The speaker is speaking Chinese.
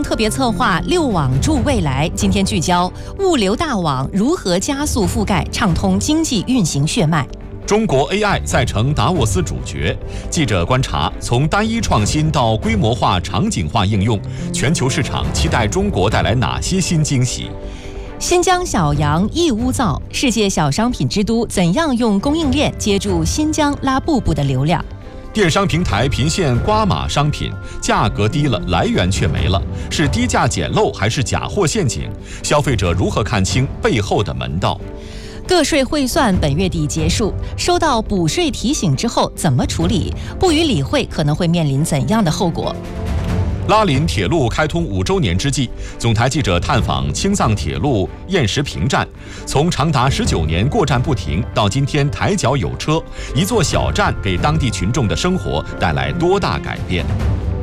央特别策划六网助未来，今天聚焦物流大网如何加速覆盖，畅通经济运行血脉。 中国 AI 再成达沃斯主角。记者观察，从单一创新到规模化、场景化应用，全球市场期待中国带来哪些新惊喜？ 新疆小羊义乌造，世界小商品之都，怎样用供应链接住新疆拉布布的流量？ 电商平台频现刮码商品，价格低了，来源却没了，是低价捡漏还是假货陷阱？消费者如何看清背后的门道？ 个税汇算本月底结束，收到补税提醒之后怎么处理？不予理会可能会面临怎样的后果？ 拉林铁路开通5周年之际，总台记者探访青藏铁路雁石坪站，从长达19年过站不停到今天抬脚有车，一座小站给当地群众的生活带来多大改变？